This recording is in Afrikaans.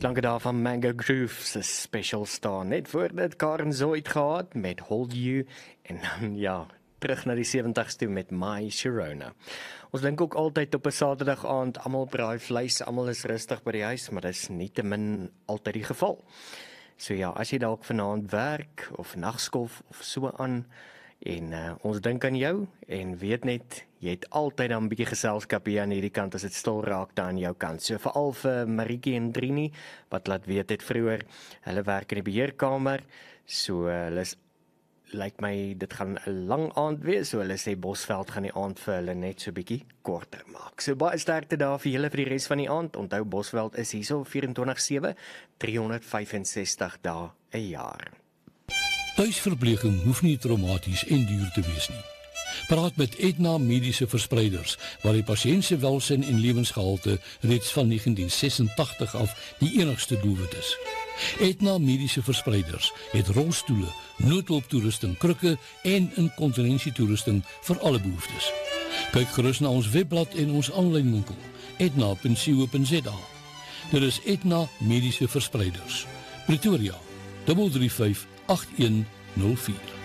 Klanke daar van Mango Groove se special staan. Net voordat Karen Zoid gehad met Hold You en dan ja, terug na die 70s toe met My Sharona. Ons dink ook altyd op 'n Saterdag aand, almal braai vleis, almal is rustig by die huis, maar dis nietemin altyd die geval. So ja, as jy dalk vanaand werk of nagskof of so aan en ons dink aan jou en weet net, jy het altyd dan 'n bietjie geselskap hier aan hierdie kant as dit stil raak daar aan jou kant. So veral vir Maritjie en Drini, wat laat weet het vroeër, hulle werk in die beheerkamer, so hulle is, lyk my, dit gaan 'n lang aand wees, so hulle sê Bosveld gaan die aand vir hulle net so bietjie korter maak. So baie sterkte daar vir julle vir die res van die aand. Onthou, Bosveld is hierso 24/7, 365 dae 'n jaar. Tuisverpleging hoef nie traumaties en duur te wees nie. Praat met Aetna Mediese Verspreiders, waar die pasiënt se welsyn en lewensgehalte reeds van 1986 af die enigste doelwit is. Aetna Mediese Verspreiders het rolstoele, noodhulptoerusting, krukke en inkontinensietoerusting vir alle behoeftes. Kyk gerus na ons webblad en ons aanlyn winkel, aetna.co.za. Dit is Aetna Mediese Verspreiders, Pretoria, 335 8104.